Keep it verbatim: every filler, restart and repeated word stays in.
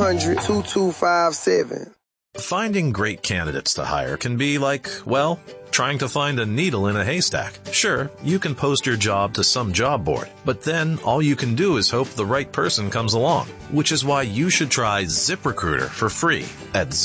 hundred, two two five seven. Finding great candidates to hire can be like, well, trying to find a needle in a haystack. Sure, you can post your job to some job board, but then all you can do is hope the right person comes along, which is why you should try ZipRecruiter for free at